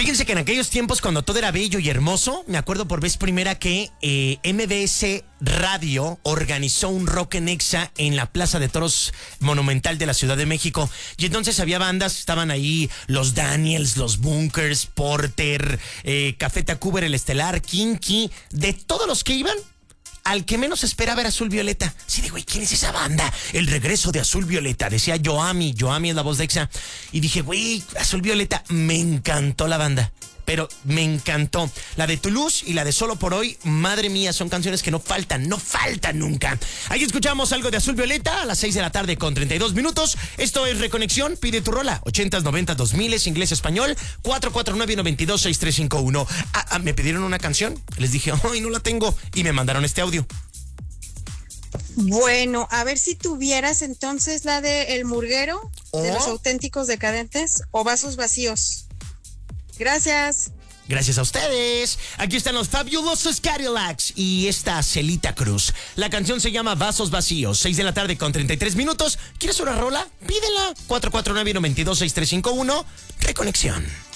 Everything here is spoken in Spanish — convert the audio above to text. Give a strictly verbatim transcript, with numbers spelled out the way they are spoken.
Fíjense que en aquellos tiempos, cuando todo era bello y hermoso, me acuerdo por vez primera que eh, M B S Radio organizó un Rock en Exa en la Plaza de Toros Monumental de la Ciudad de México. Y entonces había bandas, estaban ahí los Daniels, los Bunkers, Porter, eh, Café Tacuba, El Estelar, Kinky. De todos los que iban, al que menos esperaba era Azul Violeta. Sí, de güey, ¿quién es esa banda? El regreso de Azul Violeta. Decía Yoami, Yoami es la voz de Exa. Y dije, güey, Azul Violeta, me encantó la banda. Pero me encantó. La de Toulouse y la de Solo por Hoy, madre mía, son canciones que no faltan, no faltan nunca. Ahí escuchamos algo de Azul Violeta a las seis de la tarde con treinta y dos minutos. Esto es Reconexión, pide tu rola. ochentas, noventas, dos miles, inglés, español. cuatro cuatro nueve, nueve dos, seis tres cinco uno. Ah, ah, me pidieron una canción. Les dije, ay, no la tengo. Y me mandaron este audio. Bueno, a ver si tuvieras entonces la de El Murguero, ¿Oh? de Los Auténticos Decadentes, o Vasos Vacíos. Gracias. Gracias a ustedes. Aquí están los fabulosos Cadillacs y esta Celita Cruz. La canción se llama Vasos Vacíos. seis de la tarde con treinta y tres minutos. ¿Quieres una rola? Pídela. cuatro cuatro nueve, nueve dos, seis tres cinco uno. Reconexión.